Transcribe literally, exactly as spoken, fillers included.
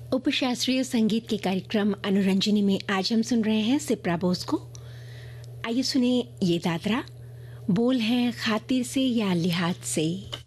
उपशास्त्रीय संगीत के कार्यक्रम अनुरंजनी में आज हम सुन रहे हैं सिप्रा बोस को। आइए सुने ये दादरा। बोल है खातिर से या लिहाज से।